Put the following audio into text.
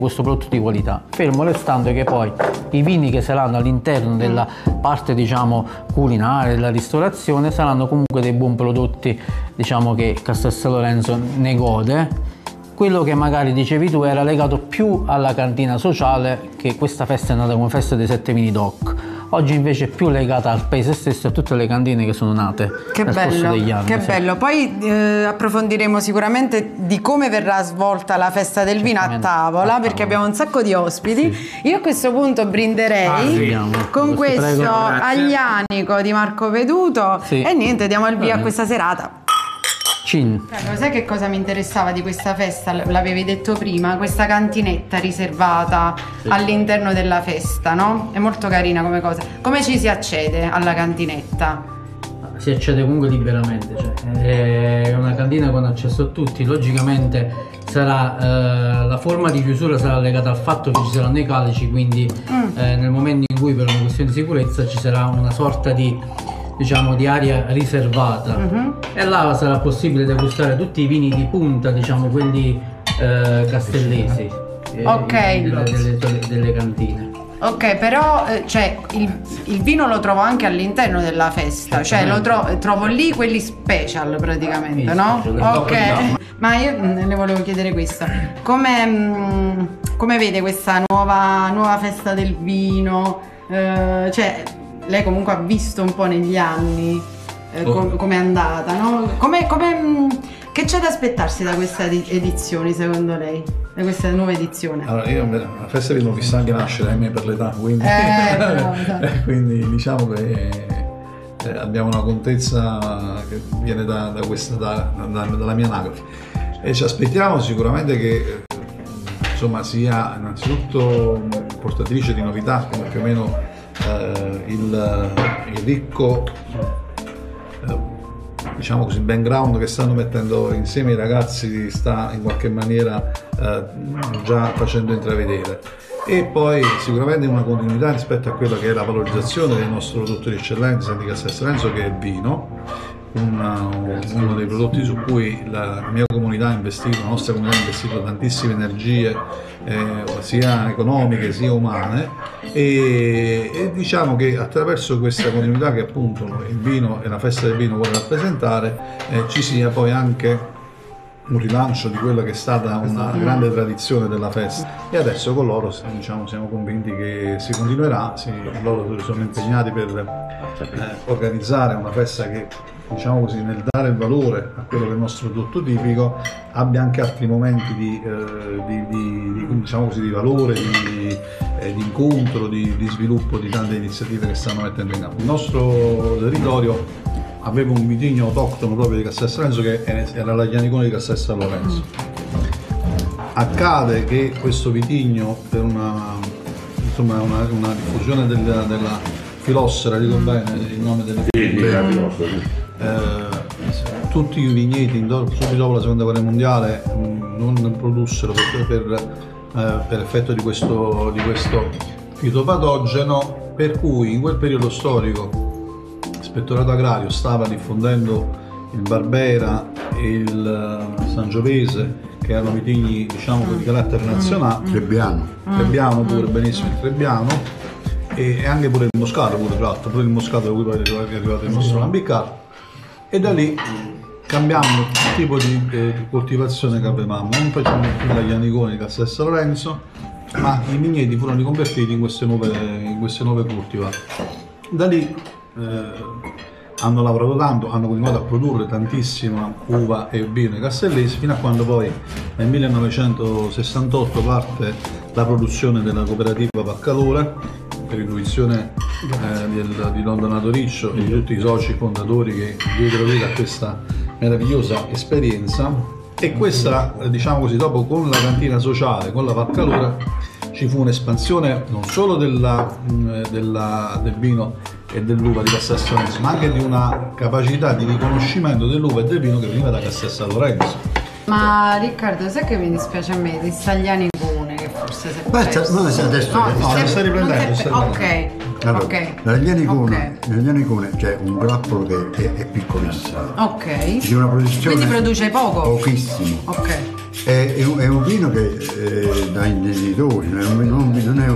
questo prodotto di qualità, fermo restando che poi i vini che saranno all'interno della parte, diciamo, culinaria, della ristorazione, saranno comunque dei buoni prodotti, diciamo, che Castel San Lorenzo ne gode. Quello che magari dicevi tu era legato più alla cantina sociale, che questa festa è nata come festa dei 7 vini DOC. Oggi invece è più legata al paese stesso e a tutte le cantine che sono nate nel corso degli anni. Che bello, poi approfondiremo sicuramente di come verrà svolta la festa del vino a tavola, perché abbiamo un sacco di ospiti. Sì. Io a questo punto brinderei con questo Aglianico di Marco Veduto e niente, diamo il via a questa serata. Sai che cosa mi interessava di questa festa? L'avevi detto prima, questa cantinetta riservata all'interno della festa, no? È molto carina come cosa. Come ci si accede alla cantinetta? Si accede comunque liberamente, cioè è una cantina con accesso a tutti. Logicamente sarà la forma di chiusura sarà legata al fatto che ci saranno i calici, quindi nel momento in cui per una questione di sicurezza ci sarà una sorta di, diciamo, di area riservata e là sarà possibile degustare tutti i vini di punta, diciamo, quelli castellesi, delle cantine. Ok, però cioè, il vino lo trovo anche all'interno della festa, cioè lo trovo lì quelli special praticamente, no? Ok, ma io le volevo chiedere questo, come vede questa nuova festa del vino? Cioè, lei comunque ha visto un po' negli anni come è andata, no? Che c'è da aspettarsi da questa edizione secondo lei? Da questa nuova edizione? Allora, io la festa l'ho vista anche nascere, ahimè, per l'età, quindi, quindi diciamo che abbiamo una contezza che viene dalla mia anagrafe e ci aspettiamo sicuramente che insomma sia innanzitutto portatrice di novità, come più o meno il ricco diciamo così background che stanno mettendo insieme i ragazzi sta in qualche maniera già facendo intravedere, e poi sicuramente una continuità rispetto a quella che è la valorizzazione del nostro prodotto di eccellenza di Castel San Lorenzo, che è il vino, uno dei prodotti su cui la mia comunità ha investito, la nostra comunità ha investito tantissime energie sia economiche sia umane, e diciamo che attraverso questa continuità che appunto il vino e la festa del vino vuole rappresentare ci sia poi anche un rilancio di quella che è stata una grande tradizione della festa, e adesso con loro, diciamo, siamo convinti che si continuerà. Loro sono impegnati per organizzare una festa che, diciamo così, nel dare il valore a quello che è il nostro prodotto tipico abbia anche altri momenti diciamo così, di valore, di incontro, di sviluppo di tante iniziative che stanno mettendo in campo. Il nostro territorio aveva un vitigno autoctono proprio di Castel San Lorenzo, che era l'Aglianicone di Castel San Lorenzo. Accade che questo vitigno, per una diffusione della filossera, dico bene il nome della tutti i vigneti subito dopo la seconda guerra mondiale non produssero per effetto di questo fitopatogeno, per cui in quel periodo storico l'Ispettorato Agrario stava diffondendo il Barbera e il Sangiovese, che erano vitigni, diciamo, di carattere nazionale, Trebbiano pure, benissimo il Trebbiano, e anche pure il Moscato, pure il Moscato da cui poi è arrivato il nostro Lambicato, e da lì cambiando il tipo di coltivazione che avevamo. Non facciamo più l'Aglianicone di Castel San Lorenzo, ma i vigneti furono riconvertiti in queste nuove cultivar. Da lì hanno lavorato tanto, hanno continuato a produrre tantissima uva e vino castellesi, fino a quando poi nel 1968 parte la produzione della cooperativa Baccalore, per intuizione di Don Donato Riccio e di tutti i soci fondatori che diedero vita a questa meravigliosa esperienza. E questa, diciamo così, dopo con la cantina sociale, con la Baccalore, ci fu un'espansione non solo del vino e dell'uva di Castel San Lorenzo, ma anche di una capacità di riconoscimento dell'uva e del vino che veniva da Castel San Lorenzo. Ma Riccardo, sai che mi dispiace a me di Staglianicone, che forse si è perso? No, adesso sta riprendendo. Ok. Allora, ok. Nell'Aglianicone c'è un grappolo che è piccolissimo. Ok. Di una produzione quindi produce poco? Pochissimo. Ok. è un vino che dà intenditori, non è